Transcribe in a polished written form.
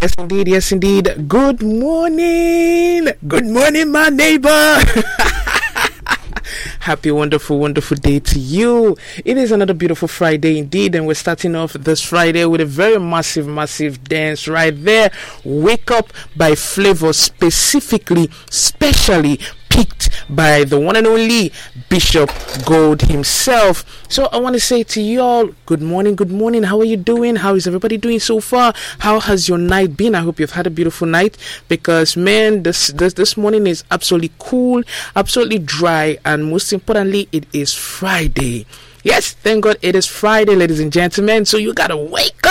Yes, indeed. Yes, indeed. Good morning. Good morning, my neighbor. Happy, wonderful, wonderful day to you. It is another beautiful Friday indeed, and we're starting off this Friday with a very massive dance right there. Wake Up by Flavor, specially picked by the one and only Bishop Gold himself. So I want to say to you all, good morning. How are you doing? How is everybody doing so far? How has your night been? I hope you've had a beautiful night, because man, this morning is absolutely cool, absolutely dry, and most importantly, it is Friday. Yes, thank God it is Friday, ladies and gentlemen. So you gotta wake